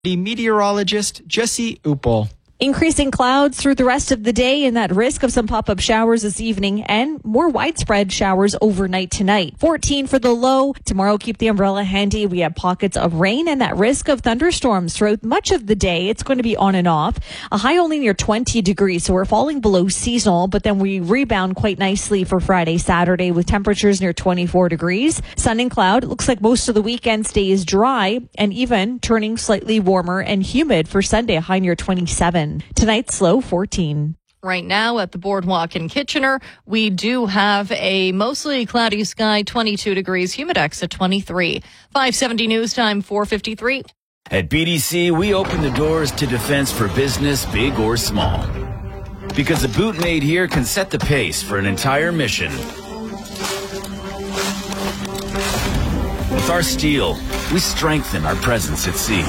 The meteorologist Jesse Uppel. Increasing clouds through the rest of the day and that risk of some pop-up showers this evening and more widespread showers overnight tonight. 14 for the low. Tomorrow, keep the umbrella handy. We have pockets of rain and that risk of thunderstorms throughout much of the day. It's going to be on and off. A high only near 20 degrees, so we're falling below seasonal, but then we rebound quite nicely for Friday, Saturday with temperatures near 24 degrees. Sun and cloud. It looks like most of the weekend stays dry and even turning slightly warmer and humid for Sunday, a high near 27. Tonight's low 14. Right now at the Boardwalk in Kitchener, we do have a mostly cloudy sky, 22 degrees, humidex at 23. 570 news time, 4:53. At BDC, we open the doors to defense for business, big or small. Because a boot made here can set the pace for an entire mission. With our steel, we strengthen our presence at sea.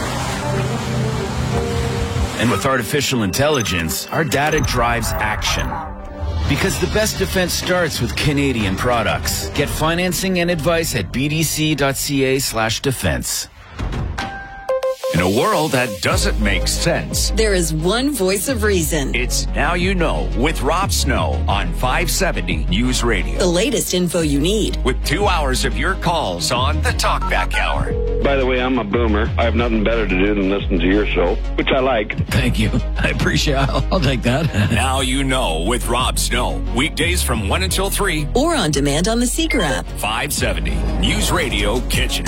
And with artificial intelligence, our data drives action. Because the best defense starts with Canadian products. Get financing and advice at bdc.ca/defense. In a world that doesn't make sense, there is one voice of reason. It's Now You Know with Rob Snow on 570 News Radio. The latest info you need. With 2 hours of your calls on the Talkback Hour. By the way, I'm a boomer. I have nothing better to do than listen to your show, which I like. Thank you. I appreciate it. I'll take that. Now You Know with Rob Snow. Weekdays from 1 until 3. Or on demand on the Seeker app. 570 News Radio Kitchener.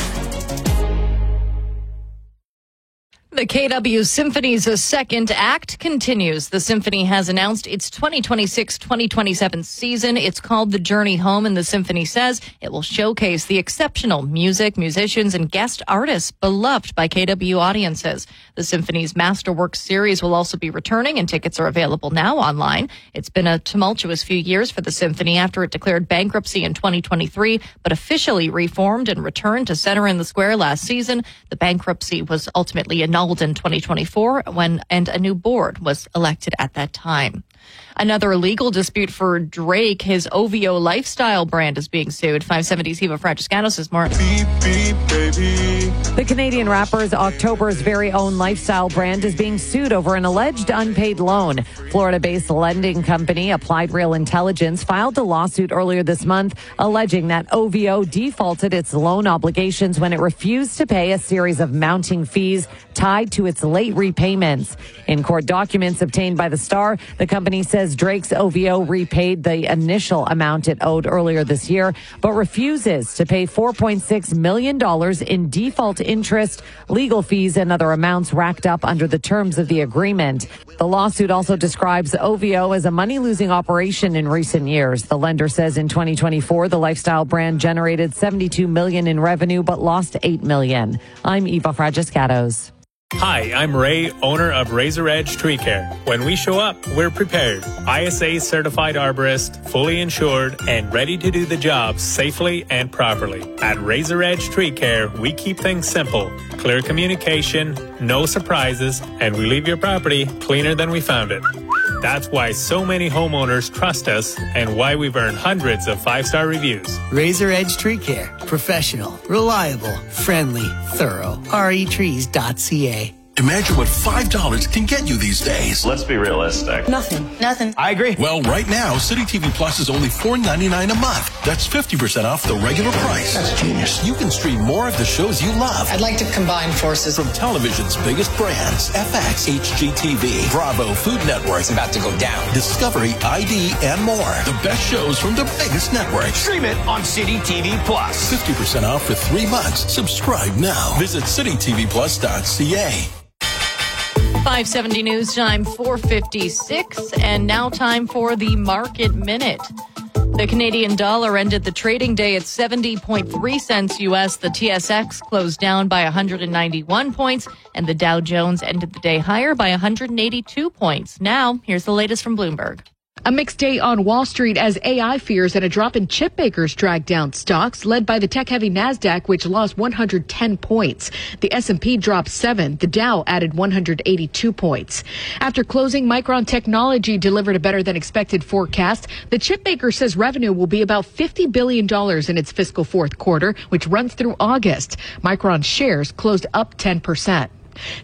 The KW Symphony's second act continues. The Symphony has announced its 2026-2027 season. It's called The Journey Home, and the Symphony says it will showcase the exceptional music, musicians, and guest artists beloved by KW audiences. The Symphony's Masterworks series will also be returning, and tickets are available now online. It's been a tumultuous few years for the Symphony after it declared bankruptcy in 2023, but officially reformed and returned to Centre in the Square last season. The bankruptcy was ultimately annulled in 2024 and a new board was elected at that time. Another legal dispute for Drake. His OVO lifestyle brand is being sued. 570's Eva Francescano says more. Beep, beep, baby. The Canadian rapper's October's very own lifestyle brand is being sued over an alleged unpaid loan. Florida-based lending company Applied Real Intelligence filed a lawsuit earlier this month alleging that OVO defaulted its loan obligations when it refused to pay a series of mounting fees tied to its late repayments. In court documents obtained by the Star, the company says Drake's OVO repaid the initial amount it owed earlier this year, but refuses to pay $4.6 million in default interest, legal fees, and other amounts racked up under the terms of the agreement. The lawsuit also describes OVO as a money-losing operation in recent years. The lender says in 2024, the lifestyle brand generated $72 million in revenue, but lost $8 million. I'm Eva Francescatos. Hi, I'm Ray, owner of Razor Edge Tree Care. When we show up, we're prepared. ISA certified arborist, fully insured, and ready to do the job safely and properly. At Razor Edge Tree Care, we keep things simple. Clear communication, no surprises, and we leave your property cleaner than we found it. That's why so many homeowners trust us and why we've earned hundreds of 5-star reviews. Razor Edge Tree Care. Professional, reliable, friendly, thorough. retrees.ca. Imagine what $5 can get you these days. Let's be realistic. Nothing. I agree. Well, right now, City TV Plus is only $4.99 a month. That's 50% off the regular price. That's genius. You can stream more of the shows you love. I'd like to combine forces. From television's biggest brands, FX, HGTV, Bravo, Food Network. It's about to go down. Discovery, ID, and more. The best shows from the biggest networks. Stream it on City TV Plus. 50% off for 3 months. Subscribe now. Visit citytvplus.ca. 570 news time, 4:56, and now time for the Market Minute. The Canadian dollar ended the trading day at 70.3 cents U.S. The TSX closed down by 191 points, and the Dow Jones ended the day higher by 182 points. Now, here's the latest from Bloomberg. A mixed day on Wall Street as AI fears and a drop in chip makers dragged down stocks, led by the tech-heavy Nasdaq, which lost 110 points. The S&P dropped 7. The Dow added 182 points. After closing, Micron Technology delivered a better-than-expected forecast. The chip maker says revenue will be about $50 billion in its fiscal fourth quarter, which runs through August. Micron shares closed up 10%.